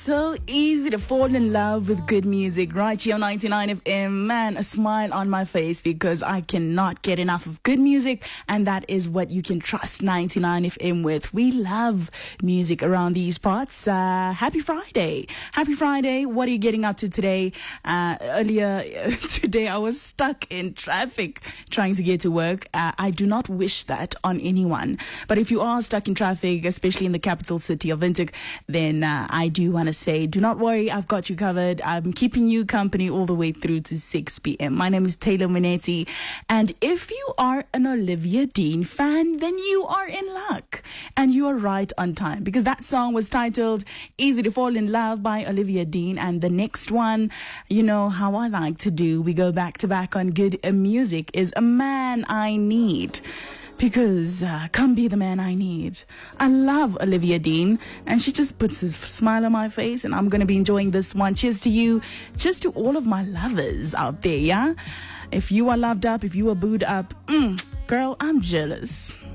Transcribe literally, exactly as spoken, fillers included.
So easy to fall in love with good music, right here on ninety-nine F M. Man, a smile on my face because I cannot get enough of good music, and that is what you can trust ninety-nine F M with. We love music around these parts. Uh, happy Friday. Happy Friday. What are you getting up to today? Uh, earlier today, I was stuck in traffic trying to get to work. Uh, I do not wish that on anyone. But if you are stuck in traffic, especially in the capital city of Windhoek, then uh, I do want to say, do not worry, I've got you covered. I'm keeping you company all the way through to six p.m. My name is Taylor Minetti, and if you are an Olivia Dean fan, then you are in luck, and you are right on time, because that song was titled Easy to Fall in Love by Olivia Dean. And the next one, you know how I like to do, we go back to back on good uh, music, is A Man I Need. Because uh, come be the man I need. I love Olivia Dean, and she just puts a smile on my face, and I'm going to be enjoying this one. Cheers to you, cheers to all of my lovers out there, yeah? If you are loved up, if you are booed up, mm, girl, I'm jealous.